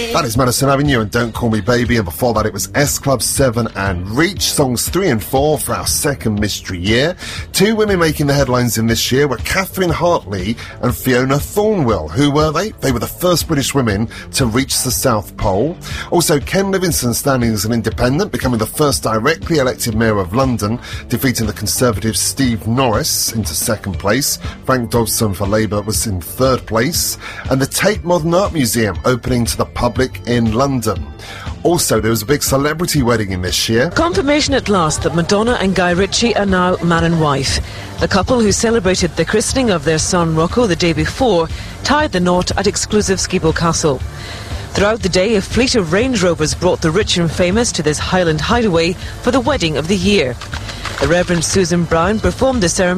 That is Madison Avenue and Don't Call Me Baby, and before that it was S Club 7 and Reach, songs 3 and 4 for our second mystery year. Two women making the headlines in this year were Catherine Hartley and Fiona Thornwell. Who were they? They were the first British women to reach the South Pole. Also, Ken Livingstone standing as an independent, becoming the first directly elected mayor of London, defeating the Conservative Steve Norris into second place. Frank Dodson for Labour was in third place. And the Tate Modern Art Museum opening to the public in London. Also, there was a big celebrity wedding in this year. Confirmation at last that Madonna and Guy Ritchie are now man and wife. The couple, who celebrated the christening of their son Rocco the day before, tied the knot at exclusive Skibo Castle. Throughout the day, a fleet of Range Rovers brought the rich and famous to this Highland hideaway for the wedding of the year. The Reverend Susan Brown performed the ceremony